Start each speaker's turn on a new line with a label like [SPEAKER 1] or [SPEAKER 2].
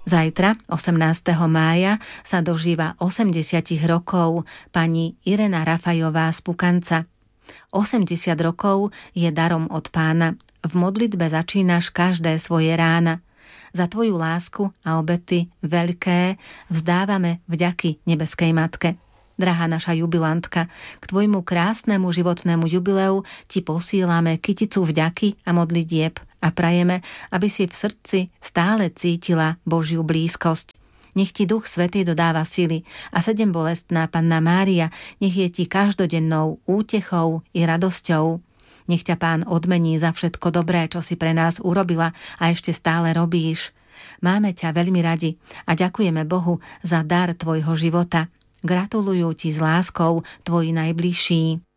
[SPEAKER 1] Zajtra, 18. mája, sa dožíva 80 rokov pani Irena Rafajová z Pukanca. 80 rokov je darom od Pána. V modlitbe začínaš každé svoje rána. Za tvoju lásku a obety veľké vzdávame vďaky nebeskej Matke. Drahá naša jubilantka, k tvojmu krásnemu životnému jubileu ti posílame kyticu vďaky a modlitieb a prajeme, aby si v srdci stále cítila Božiu blízkosť. Nech ti Duch Svätý dodáva sily a sedembolestná Panna Mária nech je ti každodennou útechou i radosťou. Nech ťa Pán odmení za všetko dobré, čo si pre nás urobila a ešte stále robíš. Máme ťa veľmi radi a ďakujeme Bohu za dar tvojho života. Gratulujú ti s láskou tvoji najbližší.